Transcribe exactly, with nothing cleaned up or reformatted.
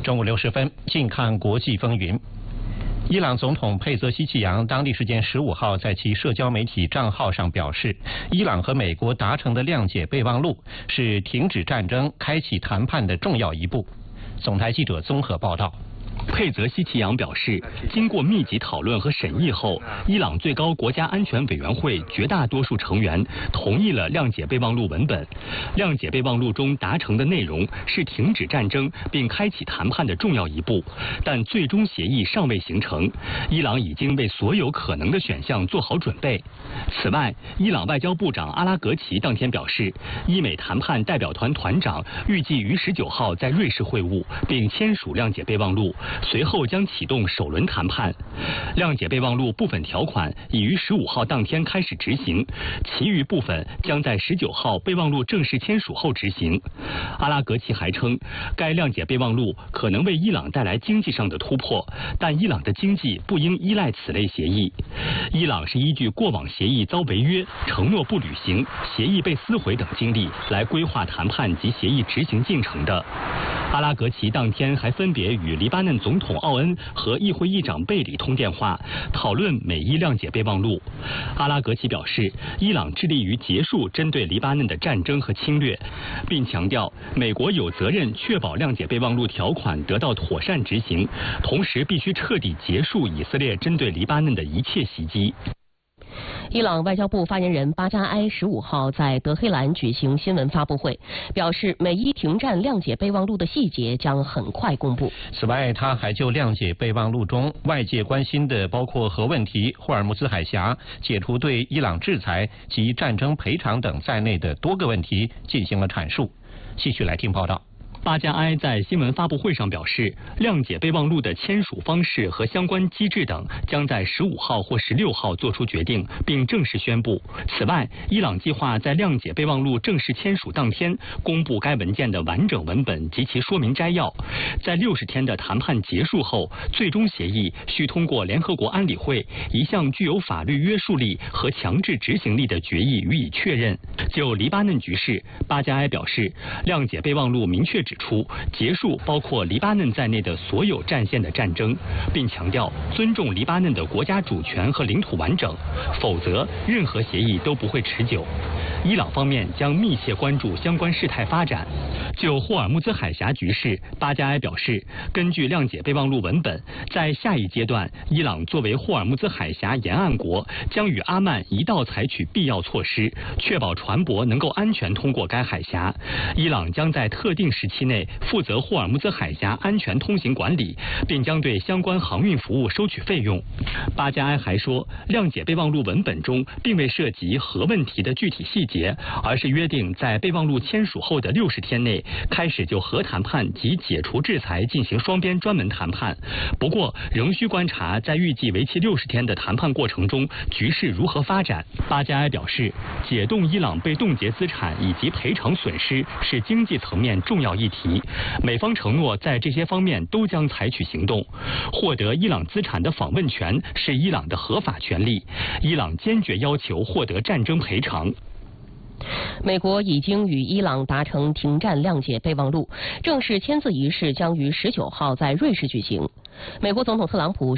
中午六时分，近看国际风云。伊朗总统佩泽西奇扬当地时间十五号在其社交媒体账号上表示，伊朗和美国达成的谅解备忘录是停止战争、开启谈判的重要一步。总台记者综合报道。 佩泽西奇扬表示，经过密集讨论和审议后，伊朗最高国家安全委员会绝大多数成员同意了谅解备忘录文本。谅解备忘录中达成的内容是停止战争并开启谈判的重要一步，但最终协议尚未形成。伊朗已经为所有可能的选项做好准备。此外，伊朗外交部长阿拉格齐当天表示，伊美谈判代表团团长预计于十九号在瑞士会晤，并签署谅解备忘录。随后将启动首轮谈判。谅解备忘录部分条款已于十五号当天开始执行，其余部分将在十九号备忘录正式签署后执行。阿拉格齐还称，该谅解备忘录可能为伊朗带来经济上的突破，但伊朗的经济不应依赖此类协议。伊朗是依据过往协议遭违约、承诺不履行、协议被撕毁等经历来规划谈判及协议执行进程的。阿拉格齐当天还分别与黎巴嫩总统奥恩和议会议长贝里通电话，讨论美伊谅解备忘录。阿拉格齐表示，伊朗致力于结束针对黎巴嫩的战争和侵略，并强调美国有责任确保谅解备忘录条款得到妥善执行，同时必须彻底结束以色列针对黎巴嫩的一切袭击。 伊朗外交部发言人巴扎埃十五号在德黑兰举行新闻发布会，表示美伊停战谅解备忘录的细节将很快公布。 此外，他还就谅解备忘录中外界关心的包括核问题、霍尔木兹海峡、解除对伊朗制裁及战争赔偿等在内的多个问题进行了阐述。继续来听报道。 巴加埃在新闻发布会上表示，谅解备忘录的签署方式和相关机制等将在十五号或十六号做出决定，并正式宣布。此外，伊朗计划在谅解备忘录正式签署当天公布该文件的完整文本及其说明摘要。在六十天的谈判结束后，最终协议需通过联合国安理会一项具有法律约束力和强制执行力的决议予以确认。就黎巴嫩局势，巴加埃表示，谅解备忘录明确指出结束包括黎巴嫩在内的所有战线的战争，并强调尊重黎巴嫩的国家主权和领土完整，否则任何协议都不会持久。伊朗方面将密切关注相关事态发展。就霍尔木兹海峡局势，巴加埃表示，根据谅解备忘录文本，在下一阶段，伊朗作为霍尔木兹海峡沿岸国，将与阿曼一道采取必要措施，确保船舶能够安全通过该海峡。伊朗将在特定时期内负责霍尔木兹海峡安全通行管理，并将对相关航运服务收取费用。巴加埃还说，谅解备忘录文本中并未涉及核问题的具体细节，而是约定在备忘录签署后的六十天内开始就核谈判及解除制裁进行双边专门谈判。不过，仍需观察在预计为期六十天的谈判过程中局势如何发展。巴加埃表示，解冻伊朗被冻结资产以及赔偿损失是经济层面重要议题，美方承诺在这些方面都将采取行动。获得伊朗资产的访问权是伊朗的合法权利，伊朗坚决要求获得战争赔偿。 美国已经与伊朗达成停战谅解备忘录，正式签字仪式将于十九号在瑞士举行。美国总统特朗普